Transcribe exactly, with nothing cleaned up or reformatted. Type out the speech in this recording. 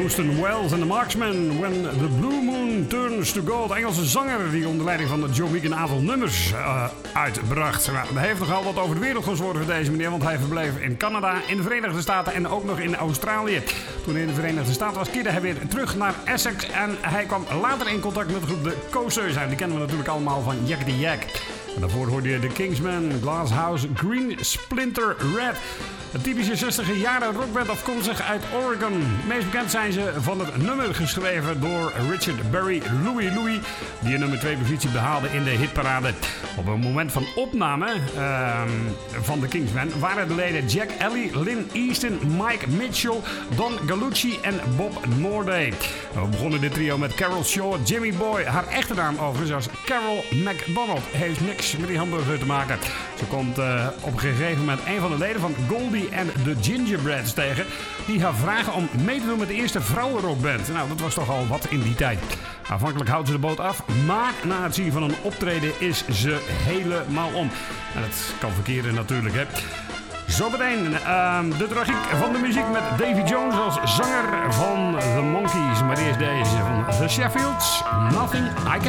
Orson Welles en The Marksmen. When the Blue Moon Turns to Gold. Engelse zanger die onder leiding van Joe Meek een aantal nummers uh, uitbracht. Nou, hij heeft nogal wat over de wereld gezworven voor deze meneer. Want hij verbleef in Canada, in de Verenigde Staten en ook nog in Australië. Toen hij in de Verenigde Staten was, keerde hij weer terug naar Essex. En hij kwam later in contact met de groep de Coasters. Die kennen we natuurlijk allemaal van Jack the Jack. En daarvoor hoorde je de Kingsmen, Glasshouse, Green Splinter Red. Een typische zestiger jaren rockband afkomstig uit Oregon. Meest bekend zijn ze van het nummer geschreven door Richard Berry, Louie Louie, die een nummer twee positie behaalde in de hitparade. Op een moment van opname uh, van de Kingsmen waren de leden Jack Ellie, Lynn Easton, Mike Mitchell, Don Gallucci en Bob Morday. We begonnen dit trio met Carol Shaw, Jimmy Boy. Haar echte naam overigens als Carol McDonald. Heeft niks met die hamburger te maken. Ze komt uh, op een gegeven moment een van de leden van Goldie en de Gingerbreads tegen, die haar vragen om mee te doen met de eerste vrouwenrockband. Nou, dat was toch al wat in die tijd. Aanvankelijk houdt ze de boot af, maar na het zien van een optreden is ze helemaal om. En dat kan verkeren natuurlijk, hè. Zometeen uh, de tragiek van de muziek met Davy Jones als zanger van The Monkees. Maar eerst deze van The Sheffields, Nothing I Can